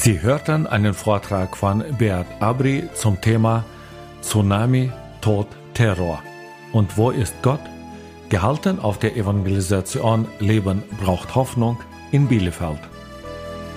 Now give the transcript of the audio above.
Sie hörten einen Vortrag von Beat Abri zum Thema Tsunami, Tod, Terror. Und wo ist Gott? Gehalten auf der Evangelisation Leben braucht Hoffnung in Bielefeld.